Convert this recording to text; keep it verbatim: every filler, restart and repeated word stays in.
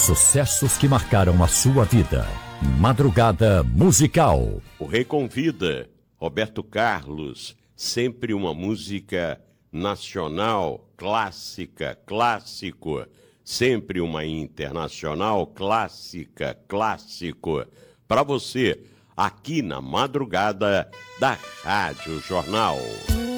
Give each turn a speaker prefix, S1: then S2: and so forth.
S1: sucessos que marcaram a sua vida. Madrugada Musical.
S2: O Rei convida Roberto Carlos, sempre uma música nacional, clássica, clássico, sempre uma internacional, clássica, clássico, para você, aqui na madrugada da Rádio Jornal.